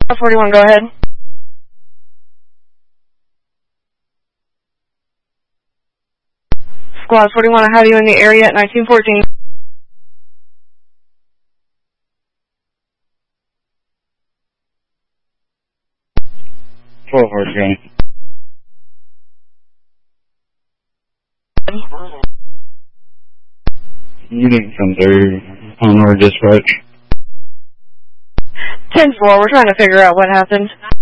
41, go ahead. Squad 41, I have you in the area at 1914. You didn't come through on our dispatch. 10-4, we're trying to figure out what happened.